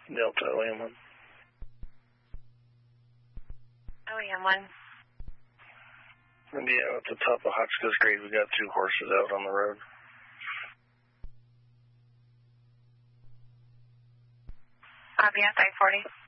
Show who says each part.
Speaker 1: Delta OEM1.
Speaker 2: OEM1.
Speaker 1: And yeah, at the top of Hotchkiss Grade, we got 2 horses out on the road.
Speaker 2: RBS I-40.